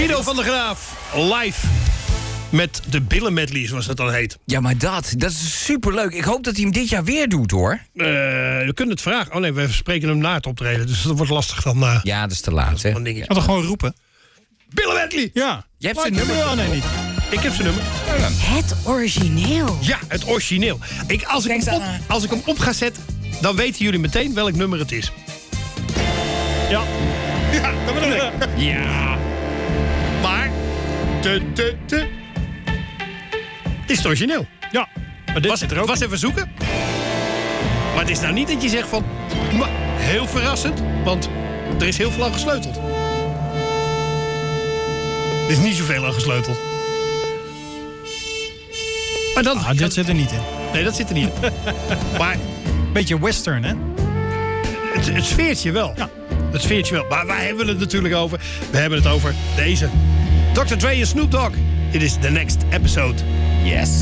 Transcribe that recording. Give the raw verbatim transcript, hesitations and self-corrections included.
Guido van der Graaf, live. Met de billen medley, zoals dat dan heet. Ja, maar dat, dat is superleuk. Ik hoop dat hij hem dit jaar weer doet, hoor. Uh, we kunnen het vragen. Oh nee, we spreken hem na het optreden. Dus dat wordt lastig dan. Uh, ja, dat is te laat, hè. Je kan toch gewoon roepen? Billen medley! Ja. Je hebt zijn nummer. Ja, nee, niet. Ik heb zijn nummer. Het origineel. Ja, het origineel. Ik, als, ik hem op, als ik hem op ga zetten, dan weten jullie meteen welk nummer het is. Ja. Ja, dat bedoel ik. Ja. Maar... Te, te, te. Het is het origineel. Ja. Maar dit was, zit er ook was even zoeken. Maar het is nou niet dat je zegt van... Maar heel verrassend, want er is heel veel aan gesleuteld. Er is niet zoveel aan gesleuteld. Maar dan... Ah, dit zit er niet in. Nee, dat zit er niet in. Maar... Beetje western, hè? Het, het sfeertje wel. Ja. Het sfeertje wel. Maar waar hebben we het natuurlijk over? We hebben het over deze. dokter Dre en Snoop Dogg. Dit is The Next Episode. Yes.